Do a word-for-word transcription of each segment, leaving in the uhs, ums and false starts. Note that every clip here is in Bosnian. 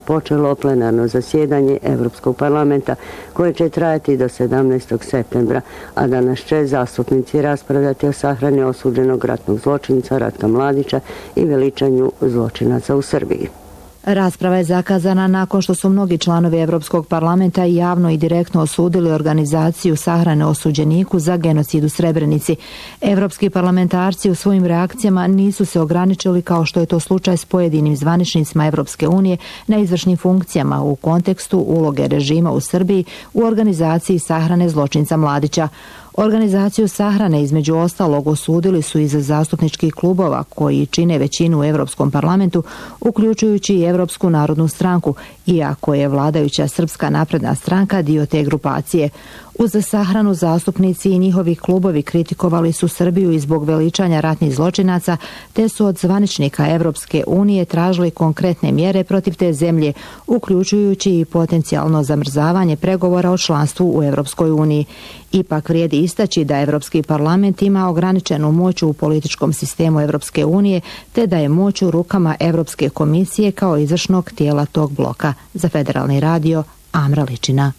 počelo plenarno zasjedanje Evropskog parlamenta koje će trajati do sedamnaestog septembra, a danas će zastupnici raspravljati o sahrani osuđenog ratnog zločinca Ratka Mladića i veličanju zločinaca u Srbiji. Rasprava je zakazana nakon što su mnogi članovi Evropskog parlamenta javno i direktno osudili organizaciju sahrane osuđeniku za genocid u Srebrenici. Evropski parlamentarci u svojim reakcijama nisu se ograničili, kao što je to slučaj s pojedinim zvaničnicima Evropske unije, na izvršnim funkcijama u kontekstu uloge režima u Srbiji u organizaciji sahrane zločinca Mladića. Organizaciju sahrane između ostalog osudili su iz zastupničkih klubova koji čine većinu u Evropskom parlamentu, uključujući i Evropsku narodnu stranku, iako je vladajuća Srpska napredna stranka dio te grupacije. Uz sahranu zastupnici i njihovi klubovi kritikovali su Srbiju i zbog veličanja ratnih zločinaca, te su od zvaničnika Evropske unije tražili konkretne mjere protiv te zemlje, uključujući i potencijalno zamrzavanje pregovora o članstvu u Evropskoj uniji. Ipak vrijedi istaći da Evropski parlament ima ograničenu moć u političkom sistemu Evropske unije, te da je moć u rukama Evropske komisije kao izvršnog tijela tog bloka. Za Federalni radio, Amra Ličina.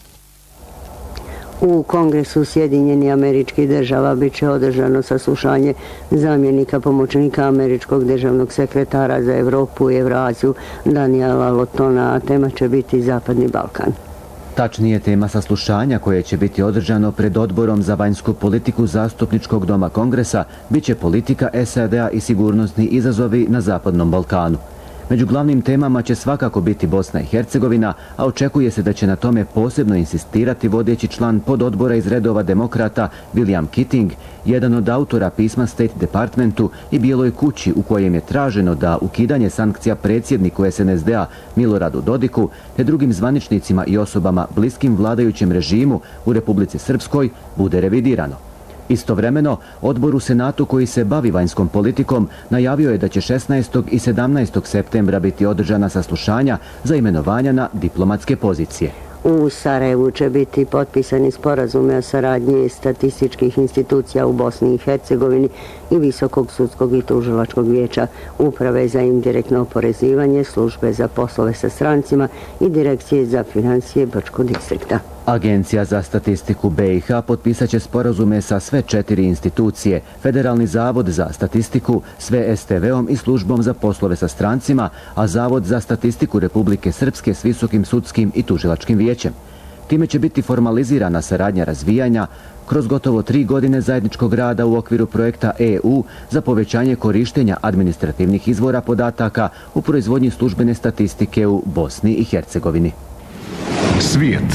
U Kongresu Sjedinjenih Američkih Država bit će održano saslušanje zamjenika pomoćnika američkog državnog sekretara za Evropu i Evraziju Daniela Lotona, a tema će biti Zapadni Balkan. Tačnije, tema saslušanja koje će biti održano pred Odborom za vanjsku politiku Zastupničkog doma Kongresa bit će politika S A D-a i sigurnosni izazovi na Zapadnom Balkanu. Među glavnim temama će svakako biti Bosna i Hercegovina, a očekuje se da će na tome posebno insistirati vodeći član pododbora iz redova demokrata William Keating, jedan od autora pisma State Departmentu i Bijeloj kući, u kojem je traženo da ukidanje sankcija predsjedniku S N S D-a Miloradu Dodiku te drugim zvaničnicima i osobama bliskim vladajućem režimu u Republici Srpskoj bude revidirano. Istovremeno, odbor u Senatu koji se bavi vanjskom politikom najavio je da će šesnaestog i sedamnaestog septembra biti održana saslušanja za imenovanja na diplomatske pozicije. U Sarajevu će biti potpisani sporazume o saradnji statističkih institucija u Bosni i Hercegovini i Visokog sudskog i tužilačkog vijeća, Uprave za indirektno oporezivanje, Službe za poslove sa strancima i Direkcije za financije Brčkog distrikta. Agencija za statistiku B i H potpisat će sporazume sa sve četiri institucije, Federalni zavod za statistiku, sve S T V-om i Službom za poslove sa strancima, a Zavod za statistiku Republike Srpske s Visokim sudskim i tužilačkim vijećem. Time će biti formalizirana saradnja razvijanja kroz gotovo tri godine zajedničkog rada u okviru projekta E U za povećanje korištenja administrativnih izvora podataka u proizvodnji službene statistike u Bosni i Hercegovini. Svijet.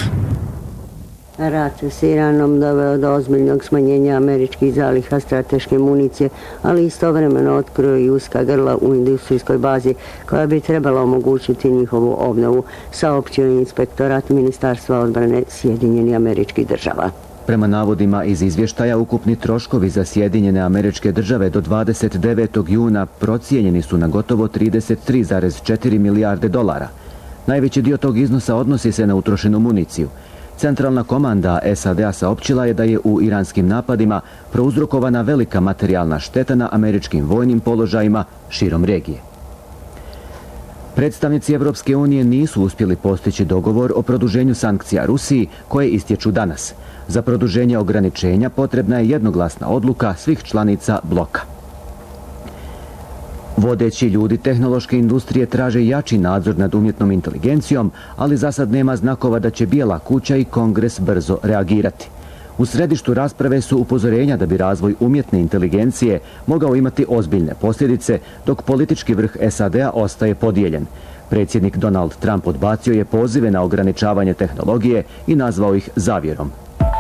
Rat s Iranom doveo do ozbiljnog smanjenja američkih zaliha strateške municije, ali istovremeno otkrio i uska grla u industrijskoj bazi koja bi trebala omogućiti njihovu obnovu, saopćio je inspektorat Ministarstva odbrane Sjedinjenih Američkih Država. Prema navodima iz izvještaja, ukupni troškovi za Sjedinjene Američke Države do dvadeset devetog juna procijenjeni su na gotovo trideset tri zarez četiri milijarde dolara. Najveći dio tog iznosa odnosi se na utrošenu municiju. Centralna komanda S A D-a saopćila je da je u iranskim napadima prouzrokovana velika materijalna šteta na američkim vojnim položajima širom regije. Predstavnici Evropske unije nisu uspjeli postići dogovor o produženju sankcija Rusiji koje istječu danas. Za produženje ograničenja potrebna je jednoglasna odluka svih članica bloka. Vodeći ljudi tehnološke industrije traže jači nadzor nad umjetnom inteligencijom, ali za sad nema znakova da će Bijela kuća i Kongres brzo reagirati. U središtu rasprave su upozorenja da bi razvoj umjetne inteligencije mogao imati ozbiljne posljedice, dok politički vrh S A D-a ostaje podijeljen. Predsjednik Donald Trump odbacio je pozive na ograničavanje tehnologije i nazvao ih zavjerom.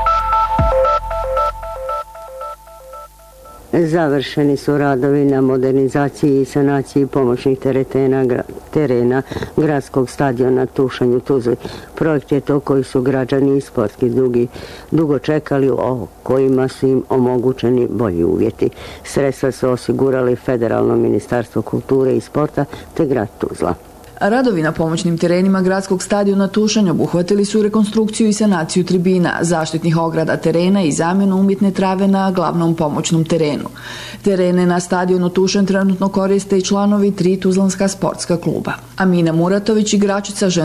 Završeni su radovi na modernizaciji i sanaciji pomoćnih terena, terena gradskog stadiona Tušanj u Tuzli. Projekt je to koji su građani i sportski dugi dugo čekali, o kojima su im omogućeni bolji uvjeti. Sredstva su osigurali Federalno ministarstvo kulture i sporta te grad Tuzla. Radovi na pomoćnim terenima gradskog stadiona Tušanj obuhvatili su rekonstrukciju i sanaciju tribina, zaštitnih ograda terena i zamjenu umjetne trave na glavnom pomoćnom terenu. Terene na stadionu Tušanj trenutno koriste i članovi tri tuzlanska sportska kluba. Amina Muratović, igračica žena